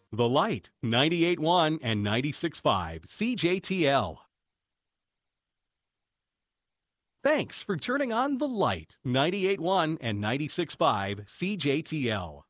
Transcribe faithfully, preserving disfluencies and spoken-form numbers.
The Light, ninety-eight point one and ninety-six point five C J T L. Thanks for turning on The Light, ninety-eight point one and ninety-six point five C J T L.